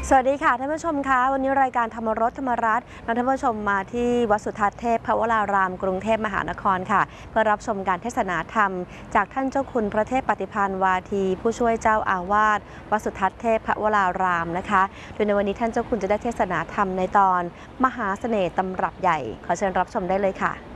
สวัสดีค่ะท่านผู้ชมคะวันนี้รายการธรรมรสธรรมรัตน์นำท่านผู้ชมมาที่วัดสุทัศน์เทพพระวรารามกรุงเทพมหานครค่ะเพื่อรับชมการเทศนาธรรมจากท่านเจ้าคุณพระเทพปฏิภาณวาทีผู้ช่วยเจ้าอาวาสวัดสุทัศน์เทพพระวรารามนะคะโดยในวันนี้ท่านเจ้าคุณจะได้เทศนาธรรมในตอนมหาเสน่ห์ตำรับใหญ่ขอเชิญรับชมได้เลยค่ะ